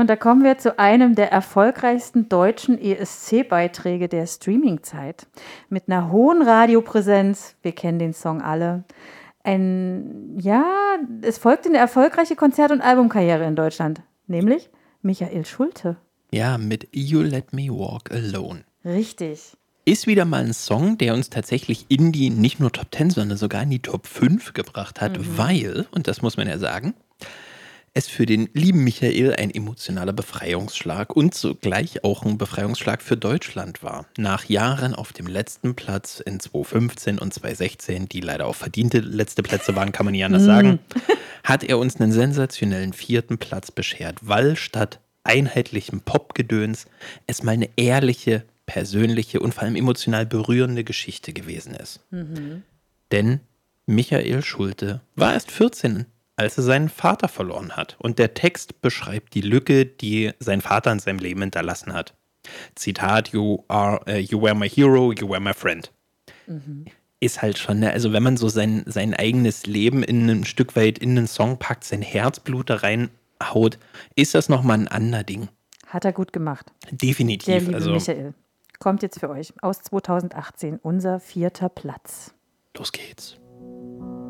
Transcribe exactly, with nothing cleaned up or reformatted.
Und da kommen wir zu einem der erfolgreichsten deutschen E S C-Beiträge der Streaming-Zeit. Mit einer hohen Radiopräsenz, wir kennen den Song alle. Ein, ja, es folgte eine erfolgreiche Konzert- und Albumkarriere in Deutschland, nämlich Michael Schulte. Ja, mit You Let Me Walk Alone. Richtig. Ist wieder mal ein Song, der uns tatsächlich in die, nicht nur Top zehn, sondern sogar in die Top fünf gebracht hat, mhm. weil, und das muss man ja sagen, es für den lieben Michael ein emotionaler Befreiungsschlag und zugleich auch ein Befreiungsschlag für Deutschland war. Nach Jahren auf dem letzten Platz in zwanzig fünfzehn und zwanzig sechzehn, die leider auch verdiente letzte Plätze waren, kann man nicht anders sagen, hat er uns einen sensationellen vierten Platz beschert, weil statt einheitlichem Popgedöns es mal eine ehrliche, persönliche und vor allem emotional berührende Geschichte gewesen ist. Mhm. Denn Michael Schulte war erst vierzehn, als er seinen Vater verloren hat. Und der Text beschreibt die Lücke, die sein Vater in seinem Leben hinterlassen hat. Zitat, you are, uh, you were my hero, you were my friend. Mhm. Ist halt schon, ne, also wenn man so sein, sein eigenes Leben in ein Stück weit in einen Song packt, sein Herzblut da reinhaut, ist das nochmal ein anderes Ding. Hat er gut gemacht. Definitiv. Der liebe also, Michael. Kommt jetzt für euch aus zwanzig achtzehn unser vierter Platz. Los geht's.